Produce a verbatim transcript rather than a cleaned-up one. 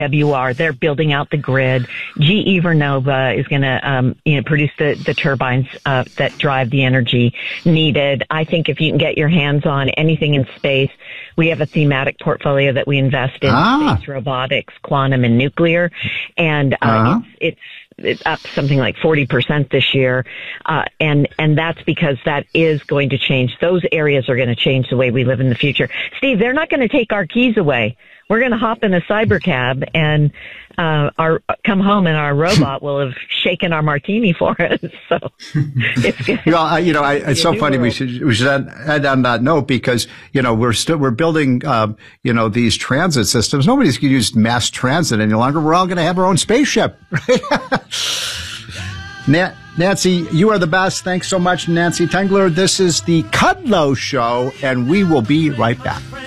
W R. They're building out the grid. G E Vernova is going to, um, you know, produce the, the turbines uh, that drive the energy needed. I think if you can get your hands on anything in space, we have a thematic portfolio that we invest in ah. space robotics, quantum, and nuclear. And uh, uh-huh. it's, it's it's up something like forty percent this year. Uh, and, and that's because that is going to change. Those areas are going to change the way we live in the future. Steve, they're not going to take our keys away. We're going to hop in a cyber cab and uh, our come home, and our robot will have shaken our martini for us. So, it's gonna, well, I, you know, I, it's so funny. World. We should we should end on that note because you know we're still we're building um, you know these transit systems. Nobody's going to use mass transit any longer. We're all going to have our own spaceship. Right? Nancy, you are the best. Thanks so much, Nancy Tengler. This is the Kudlow Show, and we will be right back.